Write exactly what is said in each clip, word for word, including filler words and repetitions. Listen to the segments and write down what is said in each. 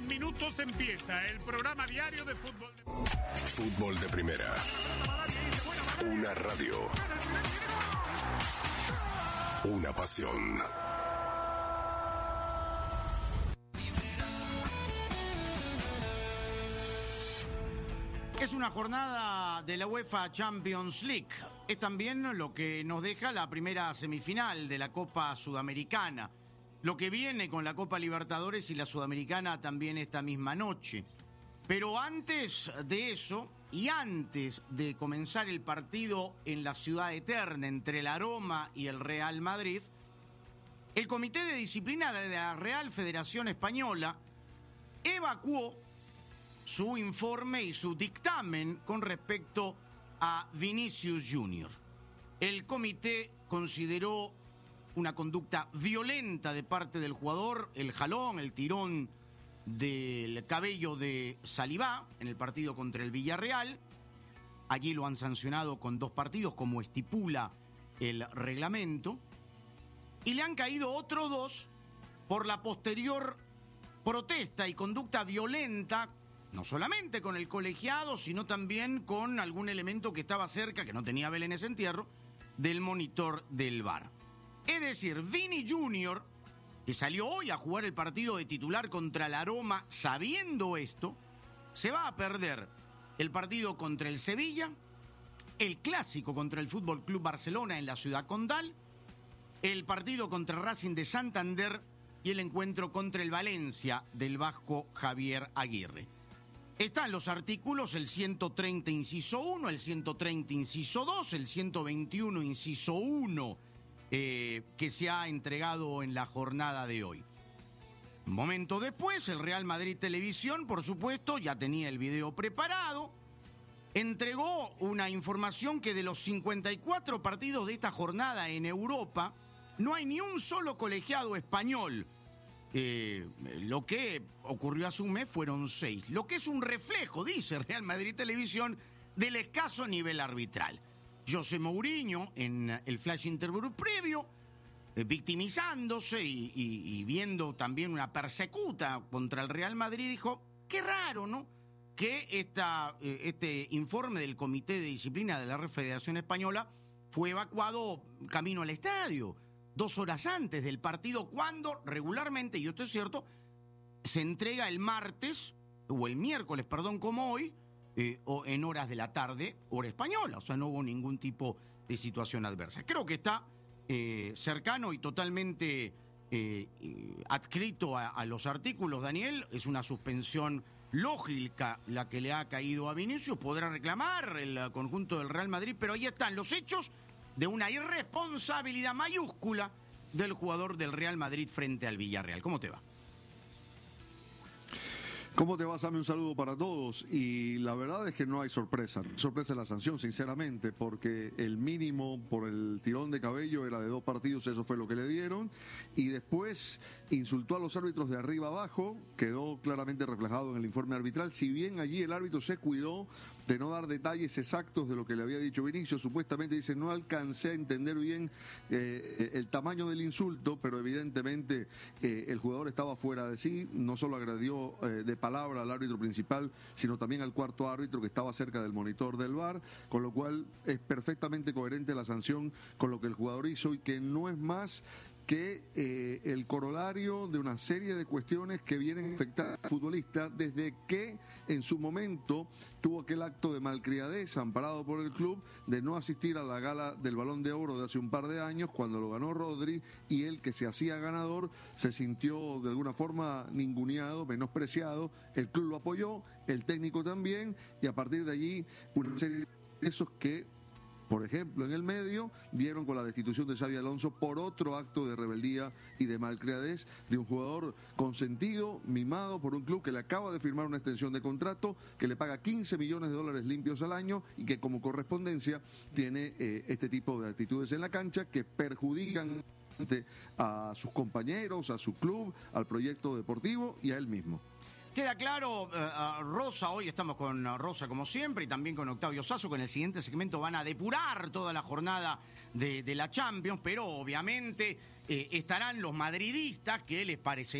minutos empieza el programa diario de fútbol. De... Fútbol de primera. Una radio. Una pasión. Es una jornada de la UEFA Champions League. Es también lo que nos deja la primera semifinal de la Copa Sudamericana. Lo que viene con la Copa Libertadores y la Sudamericana también esta misma noche. Pero antes de eso, y antes de comenzar el partido en la ciudad eterna entre la Roma y el Real Madrid, el Comité de Disciplina de la Real Federación Española evacuó su informe y su dictamen con respecto a Vinicius Junior El comité consideró una conducta violenta de parte del jugador, el jalón, el tirón del cabello de Saliba en el partido contra el Villarreal. Allí lo han sancionado con dos partidos, como estipula el reglamento. Y le han caído otros dos por la posterior protesta y conducta violenta, no solamente con el colegiado, sino también con algún elemento que estaba cerca, que no tenía vela en ese entierro, del monitor del V A R. Es decir, Vini Junior, que salió hoy a jugar el partido de titular contra la Roma, sabiendo esto, se va a perder el partido contra el Sevilla, el clásico contra el F C Barcelona en la Ciudad Condal, el partido contra Racing de Santander y el encuentro contra el Valencia del vasco Javier Aguirre. Están los artículos, el ciento treinta inciso uno, el ciento treinta inciso dos, el ciento veintiuno inciso uno, eh, que se ha entregado en la jornada de hoy. Un momento después, el Real Madrid Televisión, por supuesto, ya tenía el video preparado, entregó una información que de los cincuenta y cuatro partidos de esta jornada en Europa, no hay ni un solo colegiado español. Eh, lo que ocurrió hace un mes fueron seis, lo que es un reflejo, dice Real Madrid Televisión, del escaso nivel arbitral. José Mourinho, en el flash interview previo, eh, victimizándose y, y, y viendo también una persecuta contra el Real Madrid, dijo, qué raro, ¿no?, que esta, eh, este informe del Comité de Disciplina de la Federación Española fue evacuado camino al estadio, dos horas antes del partido, cuando regularmente, y esto es cierto, se entrega el martes, o el miércoles, perdón, como hoy, eh, o en horas de la tarde, hora española, o sea, no hubo ningún tipo de situación adversa. Creo que está eh, cercano y totalmente eh, adscrito a, a los artículos, Daniel, es una suspensión lógica la que le ha caído a Vinicius, podrá reclamar el conjunto del Real Madrid, pero ahí están los hechos de una irresponsabilidad mayúscula del jugador del Real Madrid frente al Villarreal. ¿Cómo te va? ¿Cómo te va, Sammy? Un saludo para todos. Y la verdad es que no hay sorpresa. Sorpresa en la sanción, sinceramente, porque el mínimo por el tirón de cabello era de dos partidos, eso fue lo que le dieron. Y después insultó a los árbitros de arriba abajo, quedó claramente reflejado en el informe arbitral. Si bien allí el árbitro se cuidó de no dar detalles exactos de lo que le había dicho Vinicius, supuestamente dice, no alcancé a entender bien eh, el tamaño del insulto, pero evidentemente eh, el jugador estaba fuera de sí, no solo agredió eh, de palabra al árbitro principal, sino también al cuarto árbitro que estaba cerca del monitor del V A R, con lo cual es perfectamente coherente la sanción con lo que el jugador hizo y que no es más que eh, el corolario de una serie de cuestiones que vienen a afectar al futbolista desde que en su momento tuvo aquel acto de malcriadez amparado por el club de no asistir a la gala del Balón de Oro de hace un par de años cuando lo ganó Rodri, y él, que se hacía ganador, se sintió de alguna forma ninguneado, menospreciado. El club lo apoyó, el técnico también, y a partir de allí una serie de esos que, por ejemplo, en el medio, dieron con la destitución de Xabi Alonso por otro acto de rebeldía y de malcriadez de un jugador consentido, mimado por un club que le acaba de firmar una extensión de contrato, que le paga quince millones de dólares limpios al año y que como correspondencia tiene eh, este tipo de actitudes en la cancha que perjudican a sus compañeros, a su club, al proyecto deportivo y a él mismo. Queda claro, uh, Rosa, hoy estamos con Rosa como siempre y también con Octavio Sasso, que en el siguiente segmento van a depurar toda la jornada de, de la Champions, pero obviamente eh, estarán los madridistas, que les parecerá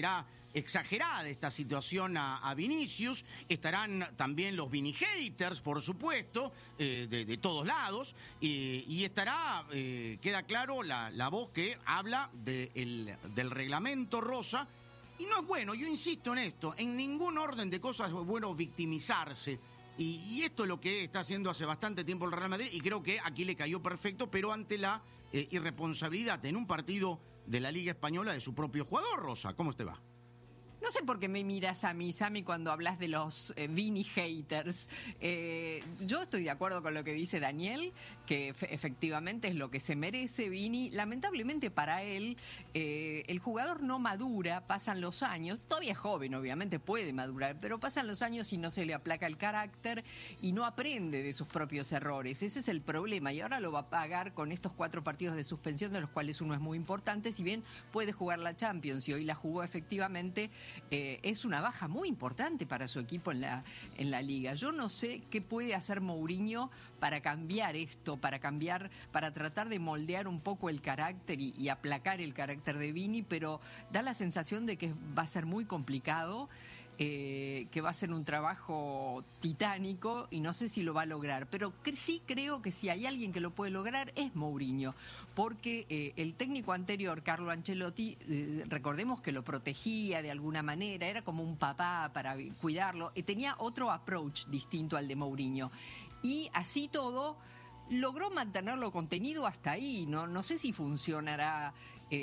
exagerada esta situación a, a Vinicius. Estarán también los Vini haters, por supuesto, eh, de, de todos lados, eh, y estará, eh, queda claro, la, la voz que habla de el, del reglamento rosa. Y no es bueno, yo insisto en esto, en ningún orden de cosas es bueno victimizarse. Y, y esto es lo que está haciendo hace bastante tiempo el Real Madrid, y creo que aquí le cayó perfecto, pero ante la eh, irresponsabilidad en un partido de la Liga Española de su propio jugador. Rosa, ¿cómo te va? No sé por qué me miras a mí, Sammy, cuando hablas de los eh, Vini haters. Eh, yo estoy de acuerdo con lo que dice Daniel, que efe- efectivamente es lo que se merece Vini. Lamentablemente para él, eh, el jugador no madura, pasan los años, todavía es joven, obviamente puede madurar, pero pasan los años y no se le aplaca el carácter y no aprende de sus propios errores. Ese es el problema, y ahora lo va a pagar con estos cuatro partidos de suspensión, de los cuales uno es muy importante. Si bien puede jugar la Champions y hoy la jugó efectivamente, Eh, es una baja muy importante para su equipo en la, en la Liga. Yo no sé qué puede hacer Mourinho para cambiar esto, para cambiar, para tratar de moldear un poco el carácter y, y aplacar el carácter de Vini, pero da la sensación de que va a ser muy complicado. Eh, que va a ser un trabajo titánico y no sé si lo va a lograr, pero que sí creo que si hay alguien que lo puede lograr es Mourinho, porque eh, el técnico anterior, Carlo Ancelotti, eh, recordemos que lo protegía de alguna manera, era como un papá para cuidarlo, y tenía otro approach distinto al de Mourinho, y así todo logró mantenerlo contenido hasta ahí. No, no sé si funcionará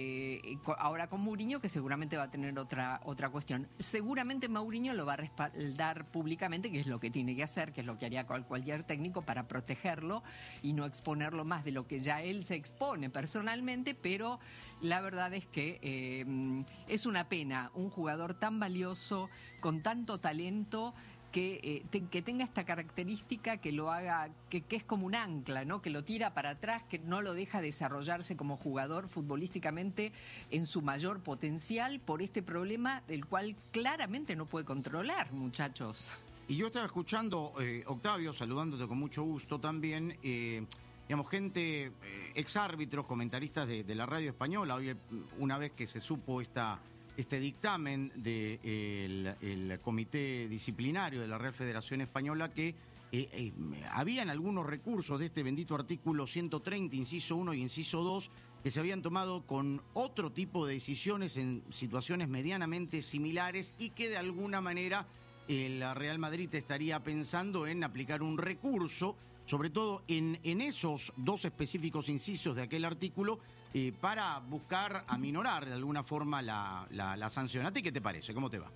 Eh, ahora con Mourinho, que seguramente va a tener otra otra cuestión. Seguramente Mourinho lo va a respaldar públicamente, que es lo que tiene que hacer, que es lo que haría cualquier técnico para protegerlo y no exponerlo más de lo que ya él se expone personalmente, pero la verdad es que eh, es una pena un jugador tan valioso, con tanto talento, que, eh, te, que tenga esta característica que lo haga, que, que es como un ancla, ¿no? Que lo tira para atrás, que no lo deja desarrollarse como jugador futbolísticamente en su mayor potencial, por este problema del cual claramente no puede controlar, muchachos. Y yo estaba escuchando, eh, Octavio, saludándote con mucho gusto también, eh, digamos, gente, eh, exárbitros, comentaristas de, de la radio española. Hoy, una vez que se supo esta... este dictamen del de el Comité Disciplinario de la Real Federación Española, que eh, eh, habían algunos recursos de este bendito artículo ciento treinta, inciso uno y inciso dos, que se habían tomado con otro tipo de decisiones en situaciones medianamente similares, y que de alguna manera el Real Madrid estaría pensando en aplicar un recurso, sobre todo en, en esos dos específicos incisos de aquel artículo, eh, para buscar aminorar de alguna forma la, la, la sanción. ¿A ti qué te parece? ¿Cómo te va?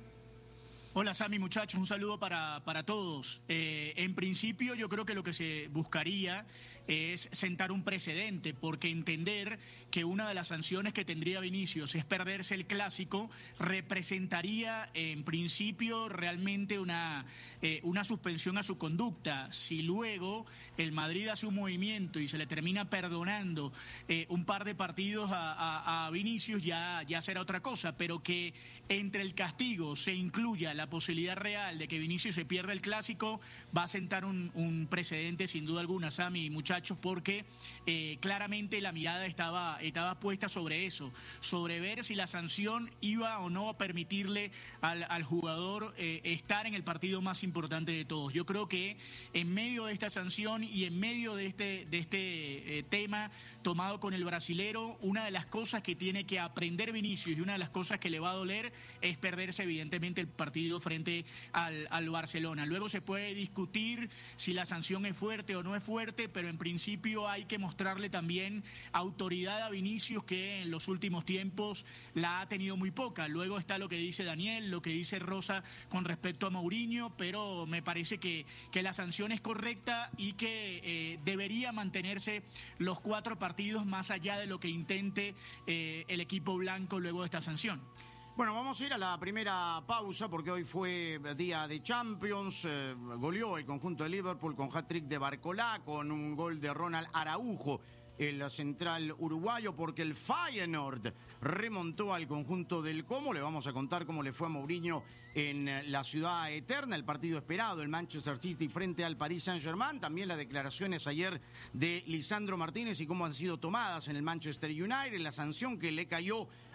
Hola Sammy, muchachos, un saludo para, para todos. Eh, en principio yo creo que lo que se buscaría es sentar un precedente, porque entender que una de las sanciones que tendría Vinicius es perderse el Clásico representaría en principio realmente una, eh, una suspensión a su conducta. Si luego el Madrid hace un movimiento y se le termina perdonando eh, un par de partidos a, a, a Vinicius, ya, ya será otra cosa, pero que entre el castigo se incluya la posibilidad real de que Vinicius se pierda el Clásico, va a sentar un, un precedente sin duda alguna, Sammy y muchachos, porque eh, claramente la mirada estaba, estaba puesta sobre eso, sobre ver si la sanción iba o no a permitirle al, al jugador eh, estar en el partido más importante de todos. Yo creo que en medio de esta sanción y en medio de este, de este eh, tema tomado con el brasilero, una de las cosas que tiene que aprender Vinicius y una de las cosas que le va a doler es perderse evidentemente el partido frente al, al Barcelona. Luego se puede discutir si la sanción es fuerte o no es fuerte, pero en principio hay que mostrarle también autoridad a Vinicius, que en los últimos tiempos la ha tenido muy poca. Luego está lo que dice Daniel, lo que dice Rosa con respecto a Mourinho, pero me parece que, que la sanción es correcta y que eh, debería mantenerse los cuatro partidos más allá de lo que intente eh, el equipo blanco luego de esta sanción. Bueno, vamos a ir a la primera pausa porque hoy fue día de Champions. Eh, goleó el conjunto de Liverpool con hat-trick de Barcolá, con un gol de Ronald Araujo, el central uruguayo, porque el Feyenoord remontó al conjunto del Como. Le vamos a contar cómo le fue a Mourinho en la ciudad eterna, el partido esperado, el Manchester City frente al Paris Saint-Germain. También las declaraciones ayer de Lisandro Martínez y cómo han sido tomadas en el Manchester United, la sanción que le cayó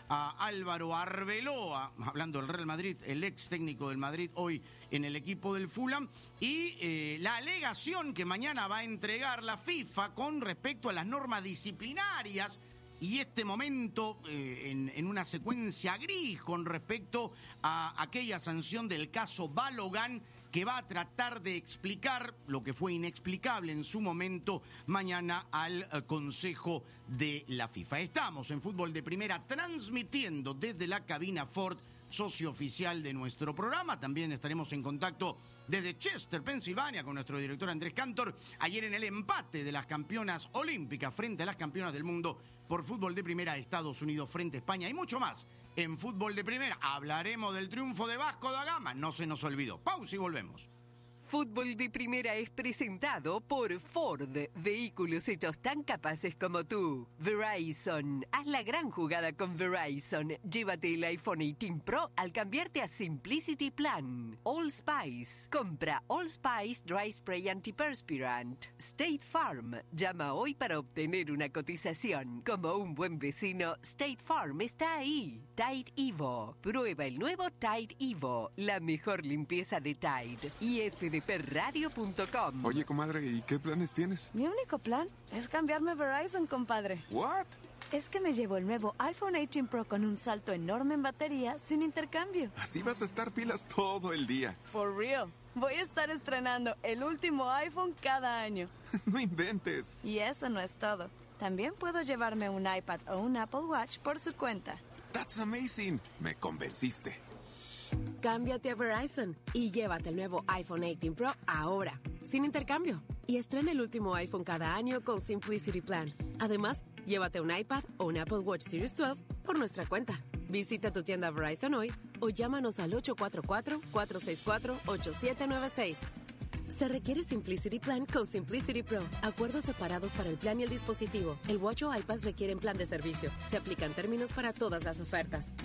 a Álvaro Arbeloa, hablando del Real Madrid, el ex técnico del Madrid hoy en el equipo del Fulham, y eh, la alegación que mañana va a entregar la FIFA con respecto a las normas disciplinarias y este momento eh, en, en una secuencia gris con respecto a aquella sanción del caso Balogan, que va a tratar de explicar lo que fue inexplicable en su momento mañana al eh, Consejo de la FIFA. Estamos en Fútbol de Primera transmitiendo desde la cabina Ford, socio oficial de nuestro programa. También estaremos en contacto desde Chester, Pensilvania, con nuestro director Andrés Cantor. Ayer en el empate de las campeonas olímpicas frente a las campeonas del mundo por Fútbol de Primera, Estados Unidos frente a España y mucho más. En Fútbol de Primera hablaremos del triunfo de Vasco da Gama, no se nos olvidó. Pausa y volvemos. Fútbol de Primera es presentado por Ford, vehículos hechos tan capaces como tú. Verizon, haz la gran jugada con Verizon. Llévate el iPhone dieciocho Pro al cambiarte a Simplicity Plan. All Spice, compra All Spice Dry Spray Antiperspirant. State Farm, llama hoy para obtener una cotización. Como un buen vecino, State Farm está ahí. Tide Evo, prueba el nuevo Tide Evo, la mejor limpieza de Tide. Y F D P radio punto com. Oye, comadre, ¿y qué planes tienes? Mi único plan es cambiarme a Verizon, compadre. ¿What? Es que me llevo el nuevo iPhone dieciocho Pro con un salto enorme en batería sin intercambio. Así vas a estar pilas todo el día. For real. Voy a estar estrenando el último iPhone cada año. No inventes. Y eso no es todo. También puedo llevarme un iPad o un Apple Watch por su cuenta. That's amazing. Me convenciste. Cámbiate a Verizon y llévate el nuevo iPhone dieciocho Pro ahora, sin intercambio. Y estrena el último iPhone cada año con Simplicity Plan. Además, llévate un iPad o un Apple Watch Series doce por nuestra cuenta. Visita tu tienda Verizon hoy o llámanos al ocho cuatro cuatro, cuatro seis cuatro, ocho siete nueve seis. Se requiere Simplicity Plan con Simplicity Pro. Acuerdos separados para el plan y el dispositivo. El Watch o iPad requieren plan de servicio. Se aplican términos para todas las ofertas.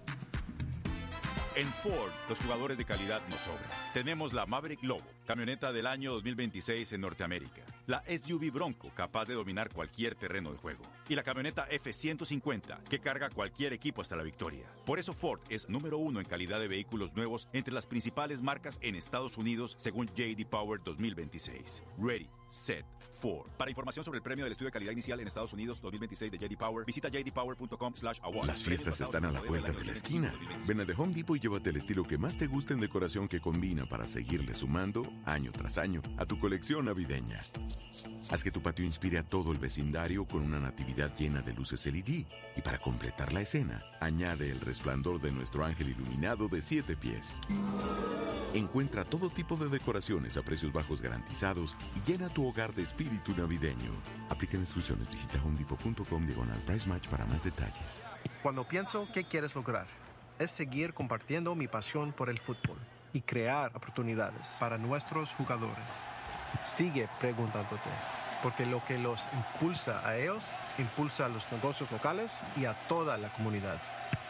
En Ford, los jugadores de calidad nos sobran. Tenemos la Maverick Lobo, camioneta del año dos mil veintiséis en Norteamérica. La S U V Bronco, capaz de dominar cualquier terreno de juego. Y la camioneta F ciento cincuenta, que carga cualquier equipo hasta la victoria. Por eso Ford es número uno en calidad de vehículos nuevos entre las principales marcas en Estados Unidos, según J D Power dos mil veintiséis. Ready, set, Ford. Para información sobre el premio del estudio de calidad inicial en Estados Unidos dos mil veintiséis de J D Power, visita j d power punto com slash awards. Las fiestas están a la vuelta de la esquina. Ven a The Home Depot y llévate el estilo que más te guste en decoración que combina para seguirle sumando, año tras año, a tu colección navideña. Haz que tu patio inspire a todo el vecindario con una natividad llena de luces L E D. Y para completar la escena, añade el resplandor de nuestro ángel iluminado de siete pies. Encuentra todo tipo de decoraciones a precios bajos garantizados y llena tu hogar de espíritu navideño. Aplican instrucciones. Visita home depot punto com diagonal price match para más detalles. Cuando pienso qué quieres lograr, es seguir compartiendo mi pasión por el fútbol y crear oportunidades para nuestros jugadores. Sigue preguntándote, porque lo que los impulsa a ellos, impulsa a los negocios locales y a toda la comunidad.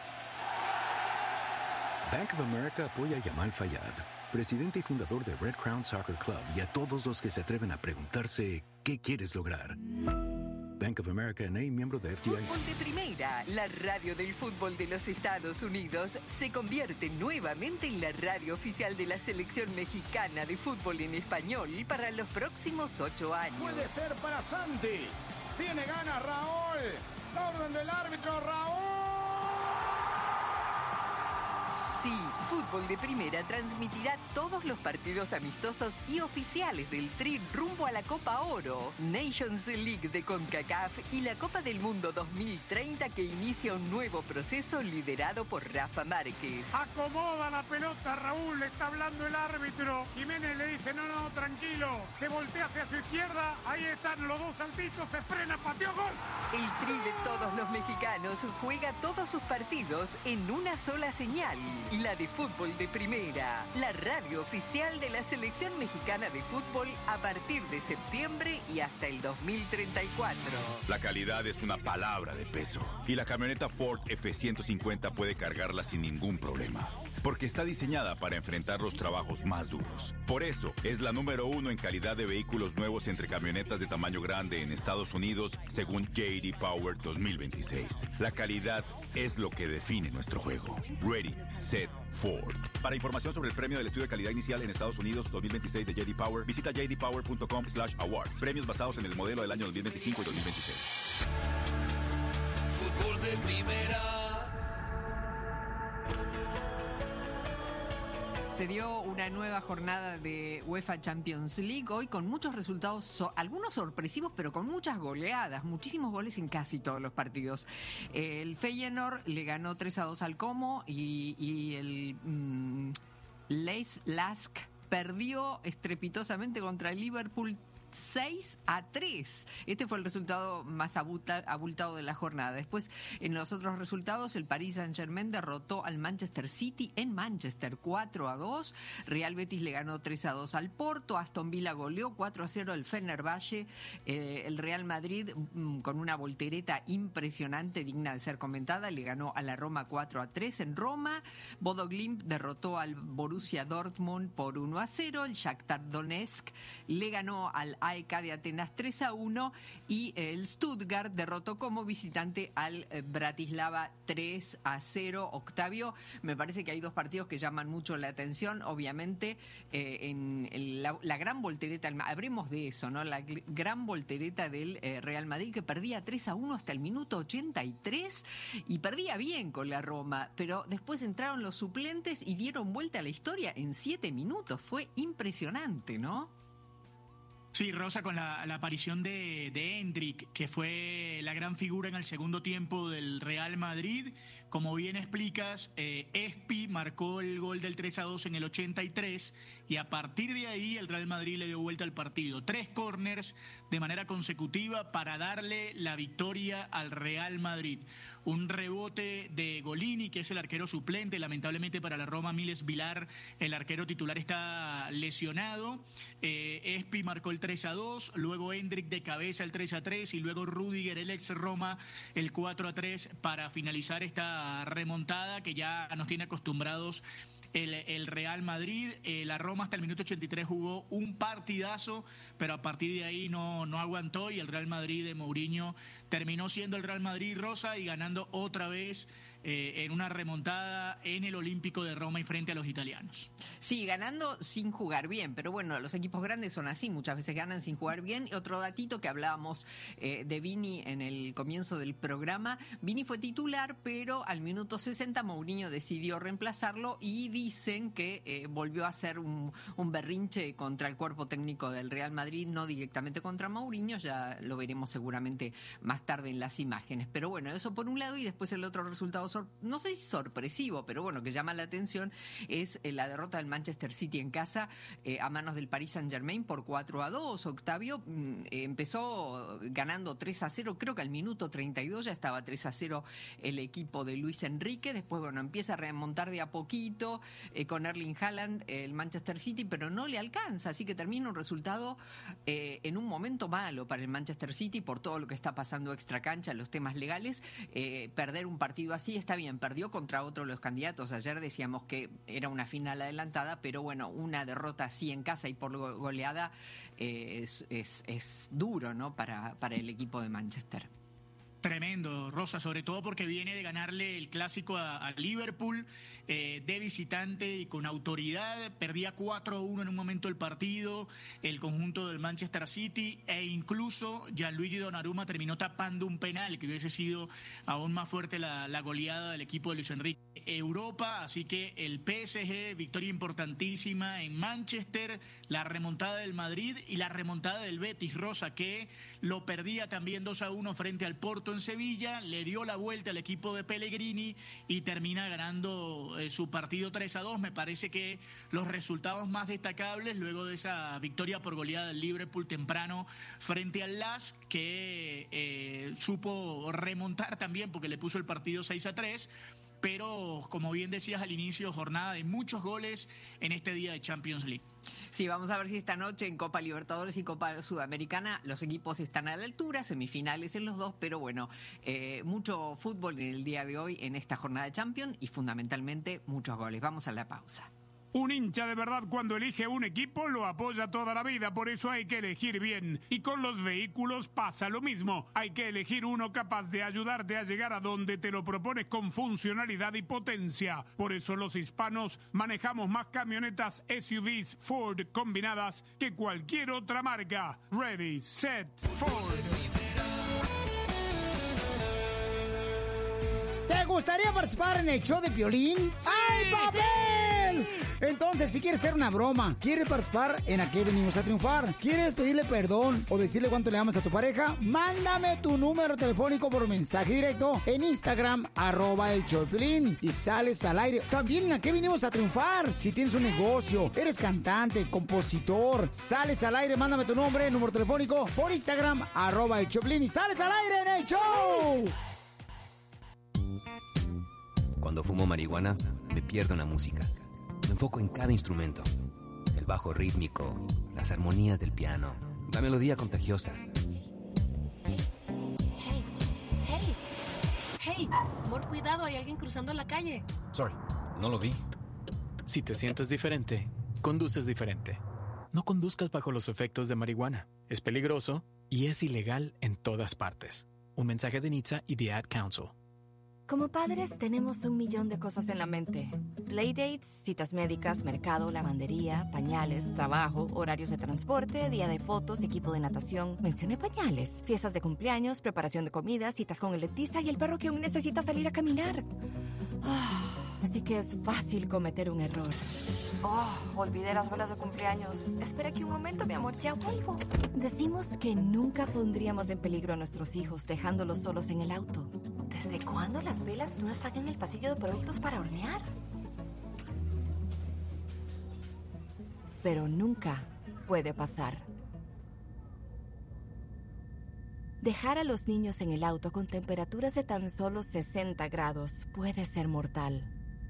Bank of America apoya a Yamal Fayad, presidente y fundador de Red Crown Soccer Club, y a todos los que se atreven a preguntarse ¿qué quieres lograr? Bank of America N A, miembro de F D I C. Fútbol de Primera, la radio del fútbol de los Estados Unidos, se convierte nuevamente en la radio oficial de la selección mexicana de fútbol en español para los próximos ocho años. Puede ser para Santi. Tiene ganas Raúl. La orden del árbitro, Raúl. Sí, Fútbol de Primera transmitirá todos los partidos amistosos y oficiales del Tri rumbo a la Copa Oro, Nations League de CONCACAF y la Copa del Mundo dos mil treinta, que inicia un nuevo proceso liderado por Rafa Márquez. Acomoda la pelota, Raúl, le está hablando el árbitro. Jiménez le dice, no, no, tranquilo. Se voltea hacia su izquierda, ahí están los dos saltitos, se frena, pateó, gol. El Tri de todos los mexicanos juega todos sus partidos en una sola señal. La de Fútbol de Primera, la radio oficial de la selección mexicana de fútbol a partir de septiembre y hasta el dos mil treinta y cuatro. La calidad es una palabra de peso y la camioneta Ford F ciento cincuenta puede cargarla sin ningún problema. porque está diseñada para enfrentar los trabajos más duros. Por eso, es la número uno en calidad de vehículos nuevos entre camionetas de tamaño grande en Estados Unidos, según J D Power dos mil veintiséis. La calidad es lo que define nuestro juego. Ready, Set, Ford. Para información sobre el premio del estudio de calidad inicial en Estados Unidos dos mil veintiséis de J D Power, visita j d power punto com slash awards. Premios basados en el modelo del año dos mil veinticinco y dos mil veintiséis. Fútbol de primera. Se dio una nueva jornada de UEFA Champions League hoy con muchos resultados, so, algunos sorpresivos, pero con muchas goleadas, muchísimos goles en casi todos los partidos. El Feyenoord le ganó tres a dos al Como y, y el mmm, Leeds Lask perdió estrepitosamente contra el Liverpool seis a tres. Este fue el resultado más abulta, abultado de la jornada. Después, en los otros resultados, el Paris Saint-Germain derrotó al Manchester City en Manchester cuatro a dos. Real Betis le ganó tres a dos al Porto. Aston Villa goleó cuatro a cero al Fenerbahce. Eh, el Real Madrid, mmm, con una voltereta impresionante, digna de ser comentada, le ganó a la Roma cuatro a tres en Roma. Bodo Glimt derrotó al Borussia Dortmund por uno a cero. El Shakhtar Donetsk le ganó al A E K de Atenas tres a uno y el Stuttgart derrotó como visitante al Bratislava tres a cero. Octavio, me parece que hay dos partidos que llaman mucho la atención, obviamente eh, en el, la, la gran voltereta, hablemos de eso, ¿no? La gran voltereta del eh, Real Madrid, que perdía tres a uno hasta el minuto ochenta y tres y perdía bien con la Roma, pero después entraron los suplentes y dieron vuelta a la historia en siete minutos. Fue impresionante, ¿no? Sí, Rosa, con la, la aparición de, de Endrick, que fue la gran figura en el segundo tiempo del Real Madrid. Como bien explicas, eh, Espi marcó el gol del tres a dos en el ochenta y tres y a partir de ahí el Real Madrid le dio vuelta al partido. Tres córners de manera consecutiva para darle la victoria al Real Madrid. Un rebote de Golini, que es el arquero suplente. Lamentablemente para la Roma, Miles Vilar, el arquero titular, está lesionado. Eh, Espi marcó el tres a dos, luego Endrick de cabeza el tres a tres y luego Rüdiger, el ex Roma, el cuatro a tres para finalizar esta remontada que ya nos tiene acostumbrados el, el Real Madrid. Eh, la Roma hasta el minuto ochenta y tres jugó un partidazo, pero a partir de ahí no, no aguantó y el Real Madrid de Mourinho terminó siendo el Real Madrid, Rosa, y ganando otra vez eh, en una remontada en el Olímpico de Roma y frente a los italianos. Sí, ganando sin jugar bien, pero bueno, los equipos grandes son así, muchas veces ganan sin jugar bien. Y otro datito que hablábamos eh, de Vini en el comienzo del programa, Vini fue titular, pero al minuto sesenta Mourinho decidió reemplazarlo y dicen que eh, volvió a hacer un, un berrinche contra el cuerpo técnico del Real Madrid, no directamente contra Mourinho, ya lo veremos seguramente más tarde en las imágenes. Pero bueno, eso por un lado, y después el otro resultado, sor- no sé si sorpresivo, pero bueno, que llama la atención, es eh, la derrota del Manchester City en casa eh, a manos del Paris Saint-Germain por cuatro a dos. Octavio mm, eh, empezó ganando tres a cero, creo que al minuto treinta y dos ya estaba tres a cero el equipo de Luis Enrique. Después, bueno, empieza a remontar de a poquito eh, con Erling Haaland eh, el Manchester City, pero no le alcanza, así que termina un resultado eh, en un momento malo para el Manchester City por todo lo que está pasando extra cancha, los temas legales. Eh, perder un partido así está bien, perdió contra otro de los candidatos. Ayer decíamos que era una final adelantada, pero bueno, una derrota así en casa y por goleada eh, es, es, es duro, ¿no? Para, para el equipo de Manchester. Tremendo, Rosa, sobre todo porque viene de ganarle el clásico a, a Liverpool eh, de visitante y con autoridad. Perdía cuatro a uno en un momento el partido, el conjunto del Manchester City, e incluso Gianluigi Donnarumma terminó tapando un penal que hubiese sido aún más fuerte la, la goleada del equipo de Luis Enrique. Europa, así que el P S G, victoria importantísima en Manchester, la remontada del Madrid y la remontada del Betis, Rosa, que lo perdía también dos a uno frente al Porto en Sevilla, le dio la vuelta al equipo de Pellegrini y termina ganando eh, su partido tres a dos. Me parece que los resultados más destacables luego de esa victoria por goleada del Liverpool temprano frente al Lask, que eh, supo remontar también porque le puso el partido seis a tres. pero como bien decías al inicio, jornada de muchos goles en este día de Champions League. Sí, vamos a ver si esta noche en Copa Libertadores y Copa Sudamericana los equipos están a la altura, semifinales en los dos, pero bueno, eh, mucho fútbol en el día de hoy en esta jornada de Champions y fundamentalmente muchos goles. Vamos a la pausa. Un hincha de verdad cuando elige un equipo lo apoya toda la vida, por eso hay que elegir bien. Y con los vehículos pasa lo mismo. Hay que elegir uno capaz de ayudarte a llegar a donde te lo propones con funcionalidad y potencia. Por eso los hispanos manejamos más camionetas S U Vs Ford combinadas que cualquier otra marca. Ready, set, Ford. ¿Te gustaría participar en el show de Piolín? ¡Sí! ¡Ay, papel! Entonces, si quieres hacer una broma, quieres participar en A Qué Venimos a Triunfar, quieres pedirle perdón o decirle cuánto le amas a tu pareja, mándame tu número telefónico por mensaje directo en Instagram, arroba el show de Piolín, y sales al aire. También en A Qué Venimos a Triunfar. Si tienes un negocio, eres cantante, compositor, sales al aire, mándame tu nombre, número telefónico por Instagram, arroba el show de Piolín, y sales al aire en el show. Cuando fumo marihuana, me pierdo en la música. Me enfoco en cada instrumento. El bajo rítmico, las armonías del piano, la melodía contagiosa. Hey, hey, hey, amor, cuidado, hay alguien cruzando la calle. Sorry, no lo vi. Si te sientes diferente, conduces diferente. No conduzcas bajo los efectos de marihuana. Es peligroso y es ilegal en todas partes. Un mensaje de N H T S A y The Ad Council. Como padres tenemos un millón de cosas en la mente. Playdates, citas médicas, mercado, lavandería, pañales, trabajo, horarios de transporte, día de fotos, equipo de natación. Mencioné pañales, fiestas de cumpleaños, preparación de comida, citas con el dentista y el perro que aún necesita salir a caminar. Oh, así que es fácil cometer un error. Oh, olvidé las velas de cumpleaños. Espera aquí un momento, mi amor, ya vuelvo. Decimos que nunca pondríamos en peligro a nuestros hijos dejándolos solos en el auto. ¿Desde cuándo las velas no están en el pasillo de productos para hornear? Pero nunca puede pasar. Dejar a los niños en el auto con temperaturas de tan solo sesenta grados puede ser mortal.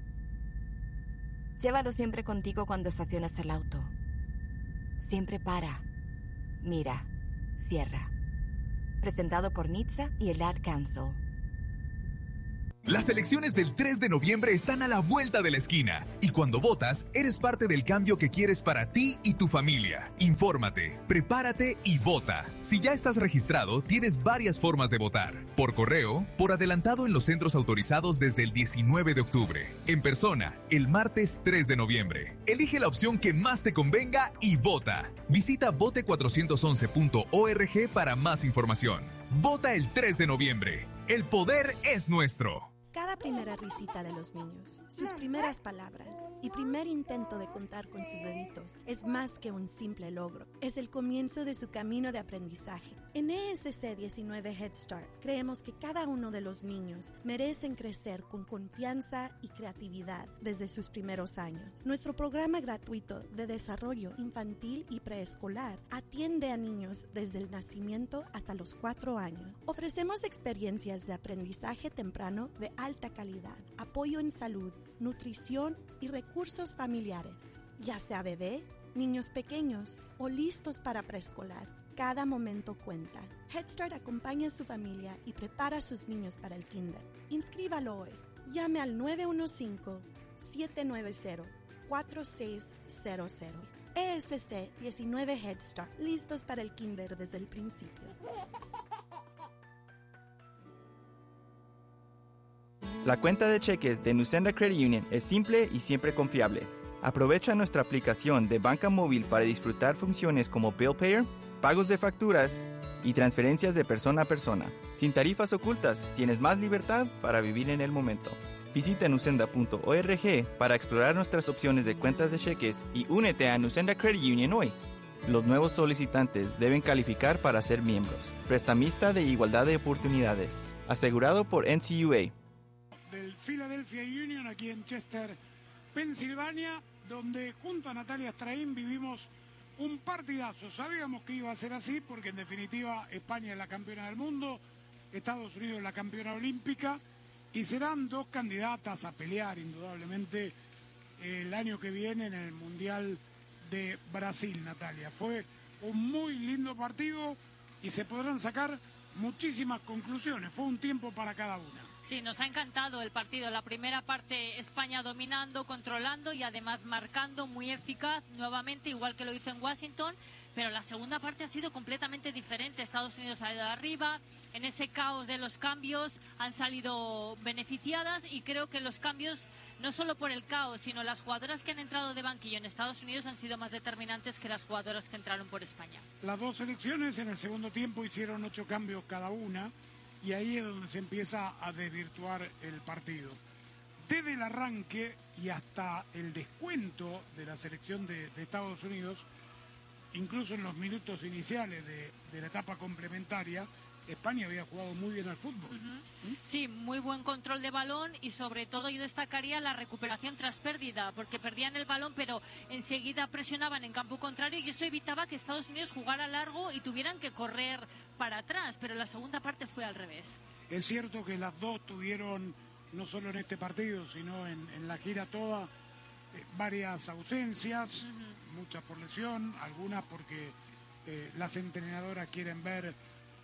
Llévalo siempre contigo cuando estaciones el auto. Siempre para, mira, cierra. Presentado por N H T S A y el Ad Council. Las elecciones del tres de noviembre están a la vuelta de la esquina y cuando votas, eres parte del cambio que quieres para ti y tu familia. Infórmate, prepárate y vota. Si ya estás registrado, tienes varias formas de votar. Por correo, por adelantado en los centros autorizados desde el diecinueve de octubre. En persona, el martes tres de noviembre. Elige la opción que más te convenga y vota. Visita vote cuatrocientos once punto org para más información. Vota el tres de noviembre. El poder es nuestro. Cada primera risita de los niños, sus primeras palabras y primer intento de contar con sus deditos es más que un simple logro. Es el comienzo de su camino de aprendizaje. En E S C diecinueve Head Start creemos que cada uno de los niños merecen crecer con confianza y creatividad desde sus primeros años. Nuestro programa gratuito de desarrollo infantil y preescolar atiende a niños desde el nacimiento hasta los cuatro años. Ofrecemos experiencias de aprendizaje temprano de alta calidad, apoyo en salud, nutrición y recursos familiares. Ya sea bebé, niños pequeños o listos para preescolar, cada momento cuenta. Head Start acompaña a su familia y prepara a sus niños para el kinder. Inscríbalo hoy. Llame al nueve uno cinco, siete nueve cero, cuatro seis cero cero. E S C diecinueve Head Start, listos para el kinder desde el principio. La cuenta de cheques de Nusenda Credit Union es simple y siempre confiable. Aprovecha nuestra aplicación de banca móvil para disfrutar funciones como Bill Payer, pagos de facturas y transferencias de persona a persona. Sin tarifas ocultas, tienes más libertad para vivir en el momento. Visita nusenda punto org para explorar nuestras opciones de cuentas de cheques y únete a Nusenda Credit Union hoy. Los nuevos solicitantes deben calificar para ser miembros. Prestamista de igualdad de oportunidades. Asegurado por N C U A. Del Philadelphia Union aquí en Chester, Pensilvania, donde junto a Natalia Strain vivimos un partidazo. Sabíamos que iba a ser así porque en definitiva España es la campeona del mundo, Estados Unidos es la campeona olímpica y serán dos candidatas a pelear indudablemente el año que viene en el Mundial de Brasil, Natalia. Fue un muy lindo partido y se podrán sacar muchísimas conclusiones. Fue un tiempo para cada una. Sí, nos ha encantado el partido. La primera parte España dominando, controlando y además marcando, muy eficaz nuevamente, igual que lo hizo en Washington. Pero la segunda parte ha sido completamente diferente. Estados Unidos ha ido arriba, en ese caos de los cambios han salido beneficiadas y creo que los cambios, no solo por el caos, sino las jugadoras que han entrado de banquillo en Estados Unidos han sido más determinantes que las jugadoras que entraron por España. Las dos selecciones en el segundo tiempo hicieron ocho cambios cada una y ahí es donde se empieza a desvirtuar el partido. Desde el arranque y hasta el descuento de la selección de, de Estados Unidos, incluso en los minutos iniciales de, de la etapa complementaria, España había jugado muy bien al fútbol. Uh-huh. ¿Sí? Sí, muy buen control de balón y sobre todo yo destacaría la recuperación tras pérdida, porque perdían el balón pero enseguida presionaban en campo contrario y eso evitaba que Estados Unidos jugara largo y tuvieran que correr para atrás, pero la segunda parte fue al revés. Es cierto que las dos tuvieron, no solo en este partido, sino en, en la gira toda, eh, varias ausencias, uh-huh. muchas por lesión, algunas porque eh, las entrenadoras quieren ver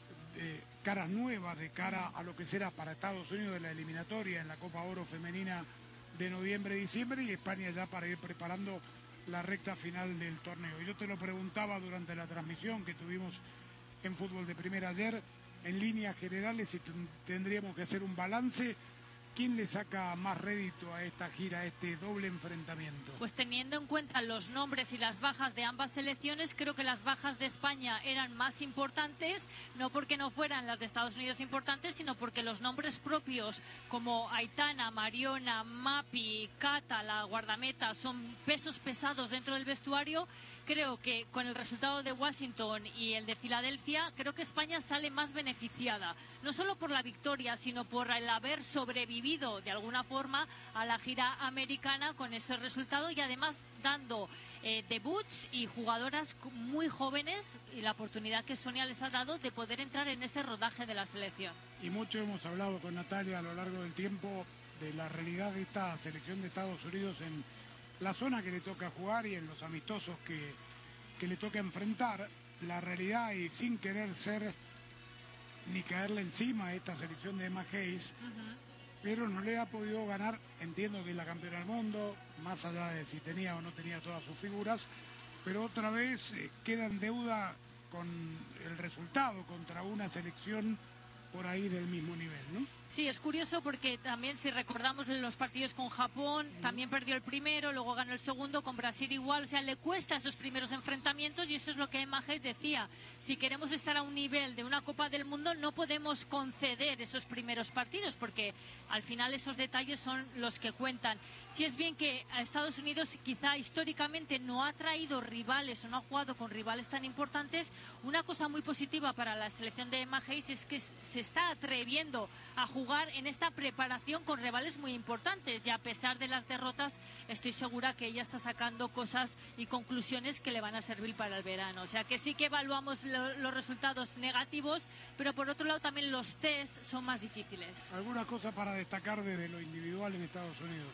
Eh, caras nuevas de cara a lo que será para Estados Unidos de la eliminatoria en la Copa Oro Femenina de noviembre-diciembre y España ya para ir preparando la recta final del torneo. Yo te lo preguntaba durante la transmisión que tuvimos en Fútbol de Primera ayer, en líneas generales, si tendríamos que hacer un balance. ¿Quién le saca más rédito a esta gira, a este doble enfrentamiento? Pues teniendo en cuenta los nombres y las bajas de ambas selecciones, creo que las bajas de España eran más importantes, no porque no fueran las de Estados Unidos importantes, sino porque los nombres propios como Aitana, Mariona, Mapi, Cata, la guardameta, son pesos pesados dentro del vestuario. Creo que con el resultado de Washington y el de Filadelfia, creo que España sale más beneficiada, no solo por la victoria, sino por el haber sobrevivido de alguna forma a la gira americana con ese resultado y además dando eh, debuts y jugadoras muy jóvenes y la oportunidad que Sonia les ha dado de poder entrar en ese rodaje de la selección. Y mucho hemos hablado con Natalia a lo largo del tiempo de la realidad de esta selección de Estados Unidos en la zona que le toca jugar y en los amistosos que, que le toca enfrentar. La realidad, y sin querer ser ni caerle encima a esta selección de Emma Hayes, uh-huh. pero no le ha podido ganar, entiendo que es la campeona del mundo, más allá de si tenía o no tenía todas sus figuras, pero otra vez eh, queda en deuda con el resultado contra una selección por ahí del mismo nivel, ¿no? Sí, es curioso porque también si recordamos los partidos con Japón, también perdió el primero, luego ganó el segundo, con Brasil igual, o sea, le cuesta esos primeros enfrentamientos y eso es lo que Emma Hayes decía, si queremos estar a un nivel de una Copa del Mundo no podemos conceder esos primeros partidos porque al final esos detalles son los que cuentan. Si es bien que a Estados Unidos quizá históricamente no ha traído rivales o no ha jugado con rivales tan importantes, una cosa muy positiva para la selección de Emma Hayes es que se está atreviendo a jugar jugar en esta preparación con rivales muy importantes y a pesar de las derrotas estoy segura que ella está sacando cosas y conclusiones que le van a servir para el verano, o sea que sí que evaluamos lo, los resultados negativos, pero por otro lado también los test son más difíciles. ¿Alguna cosa para destacar desde lo individual en Estados Unidos?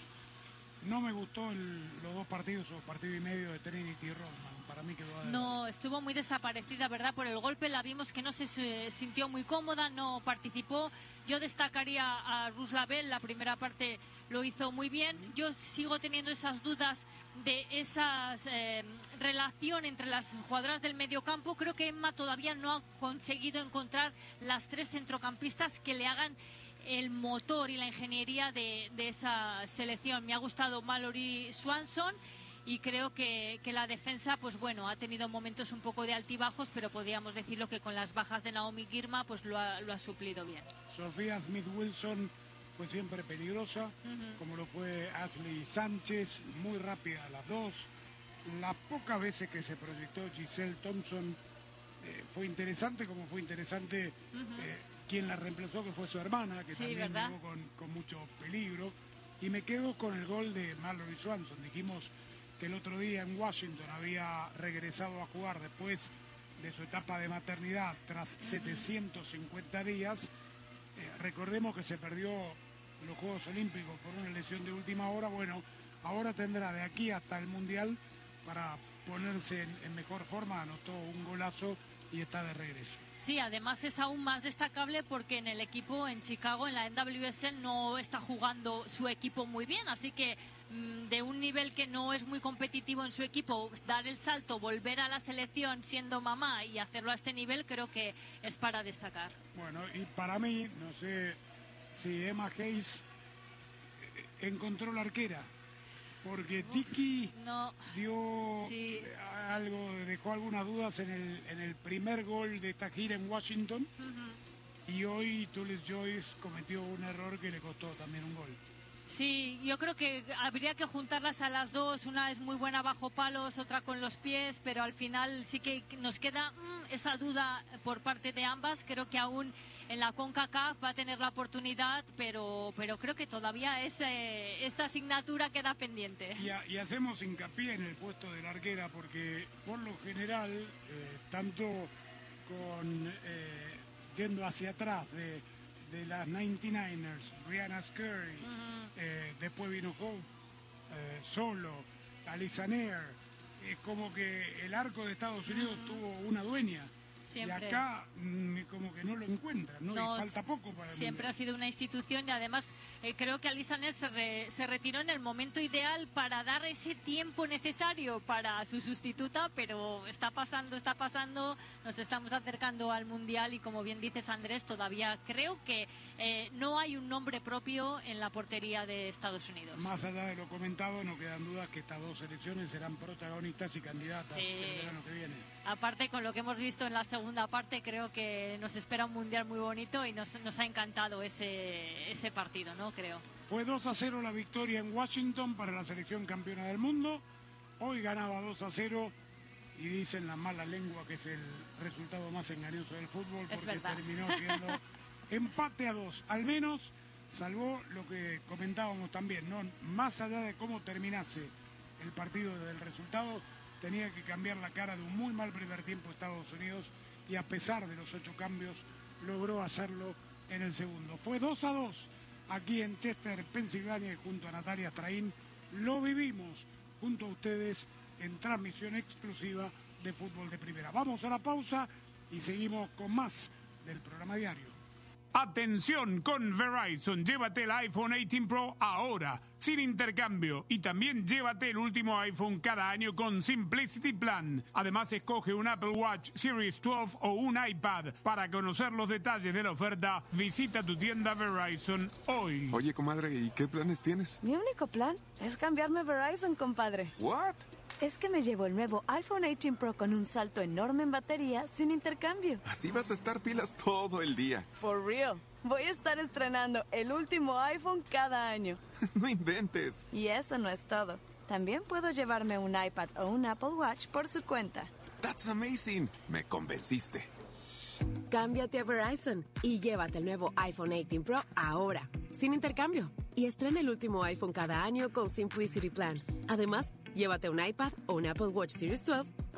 No me gustó el, los dos partidos o partido y medio de Trinity Rodman. Para mí quedó de... No, estuvo muy desaparecida, ¿verdad? Por el golpe la vimos que no se, se sintió muy cómoda, no participó. Yo destacaría a Rus Lavelle, la primera parte lo hizo muy bien. Yo sigo teniendo esas dudas de esa eh, relación entre las jugadoras del mediocampo. Creo que Emma todavía no ha conseguido encontrar las tres centrocampistas que le hagan el motor y la ingeniería de, de esa selección. Me ha gustado Mallory Swanson y creo que, que la defensa, pues bueno, ha tenido momentos un poco de altibajos, pero podríamos decirlo que con las bajas de Naomi Girma, pues lo ha, lo ha suplido bien. Sofía Smith-Wilson fue siempre peligrosa, uh-huh. como lo fue Ashley Sánchez, muy rápida las dos. Las pocas veces que se proyectó Giselle Thompson eh, fue interesante, como fue interesante uh-huh. eh, quien la reemplazó, que fue su hermana, que sí, también ¿verdad? llegó con, con mucho peligro. Y me quedo con el gol de Mallory Swanson. Dijimos que el otro día en Washington había regresado a jugar después de su etapa de maternidad tras uh-huh. setecientos cincuenta días. Eh, recordemos que se perdió los Juegos Olímpicos por una lesión de última hora. Bueno, ahora tendrá de aquí hasta el Mundial para ponerse en, en mejor forma. Anotó un golazo y está de regreso. Sí, además es aún más destacable porque en el equipo en Chicago, en la N W S L, no está jugando su equipo muy bien, así que mmm, de un nivel que no es muy competitivo en su equipo, dar el salto, volver a la selección siendo mamá y hacerlo a este nivel, creo que es para destacar. Bueno, y para mí, no sé si Emma Hayes encontró la arquera, porque Uf, Tiki no. dio sí. algo, dejó algunas dudas en el, en el primer gol de esta gira en Washington, uh-huh. y hoy Tullis Joyce cometió un error que le costó también un gol. Sí, yo creo que habría que juntarlas a las dos, una es muy buena bajo palos, otra con los pies, pero al final sí que nos queda mmm, esa duda por parte de ambas. Creo que aún en la CONCACAF va a tener la oportunidad, pero pero creo que todavía ese, esa asignatura queda pendiente. Y, a, y hacemos hincapié en el puesto de la arquera, porque por lo general, eh, tanto con eh, yendo hacia atrás de, de las noventa y nueve ers, Brianna Scurry, uh-huh. eh, después vino Hope, eh, Solo, Alisa Nair, es como que el arco de Estados Unidos uh-huh. tuvo una dueña. Siempre. Y acá mmm, como que no lo encuentran, ¿no? no y falta poco para el Siempre mundial. Ha sido una institución y además eh, creo que Alisa Nair se, re, se retiró en el momento ideal para dar ese tiempo necesario para su sustituta, pero está pasando, está pasando, nos estamos acercando al Mundial y como bien dices, Andrés, todavía creo que eh, no hay un nombre propio en la portería de Estados Unidos. Más allá de lo comentado, no quedan dudas que estas dos selecciones serán protagonistas y candidatas sí. el verano que viene. Aparte, con lo que hemos visto en la segunda parte, creo que nos espera un mundial muy bonito y nos, nos ha encantado ese, ese partido, ¿no? Creo. Fue dos a cero la victoria en Washington para la selección campeona del mundo. Hoy ganaba dos a cero y dicen la mala lengua que es el resultado más engañoso del fútbol porque terminó siendo empate a dos. Al menos salvó lo que comentábamos también, ¿no? Más allá de cómo terminase el partido del resultado, tenía que cambiar la cara de un muy mal primer tiempo Estados Unidos y a pesar de los ocho cambios logró hacerlo en el segundo. Fue dos a dos aquí en Chester, Pensilvania, y junto a Natalia Strain lo vivimos junto a ustedes en transmisión exclusiva de Fútbol de Primera. Vamos a la pausa y seguimos con más del programa diario. Atención con Verizon, llévate el iPhone dieciocho Pro ahora, sin intercambio, y también llévate el último iPhone cada año con Simplicity Plan. Además, escoge un Apple Watch Series doce o un iPad. Para conocer los detalles de la oferta, visita tu tienda Verizon hoy. Oye, comadre, ¿y qué planes tienes? Mi único plan es cambiarme a Verizon, compadre. ¿What? Es que me llevo el nuevo iPhone dieciocho Pro con un salto enorme en batería sin intercambio. Así vas a estar pilas todo el día. For real. Voy a estar estrenando el último iPhone cada año. No inventes. Y eso no es todo. También puedo llevarme un iPad o un Apple Watch por su cuenta. That's amazing. Me convenciste. Cámbiate a Verizon y llévate el nuevo iPhone dieciocho Pro ahora, sin intercambio. Y estrena el último iPhone cada año con Simplicity Plan. Además, llévate un iPad o un Apple Watch Series doce